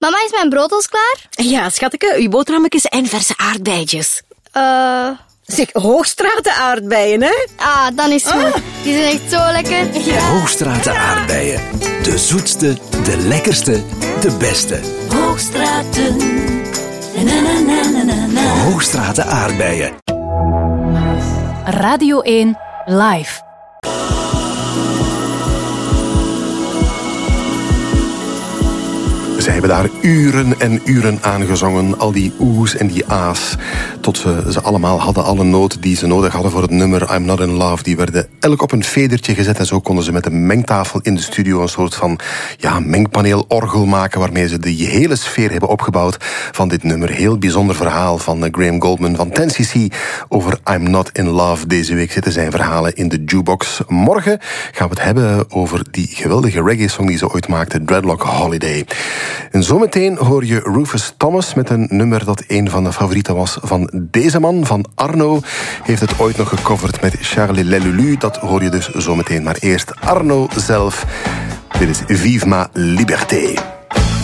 Mama, is mijn brood al klaar? Ja, schatje, uw boterhammetjes en verse aardbeidjes. Zeg, Hoogstraten aardbeien, hè? Dan is het goed. Die zijn echt zo lekker. Ja. Hoogstraten aardbeien. De zoetste, de lekkerste, de beste. Hoogstraten. Na, na, na, na, na, na. Hoogstraten aardbeien. Radio 1 Live. Zij hebben daar uren en uren aan gezongen. Al die oe's en die a's. Tot ze allemaal hadden, alle noten die ze nodig hadden voor het nummer I'm Not In Love. Die werden elk op een vedertje gezet. En zo konden ze met een mengtafel in de studio een soort van mengpaneelorgel maken. Waarmee ze de hele sfeer hebben opgebouwd van dit nummer. Heel bijzonder verhaal van Graham Goldman van 10cc over I'm Not In Love. Deze week zitten zijn verhalen in de jukebox. Morgen gaan we het hebben over die geweldige reggae-song die ze ooit maakte, Dreadlock Holiday. En zometeen hoor je Rufus Thomas met een nummer dat een van de favorieten was van deze man, van Arno. Heeft het ooit nog gecoverd met Charlie Lelulu. Dat hoor je dus zometeen. Maar eerst Arno zelf. Dit is Vive ma liberté.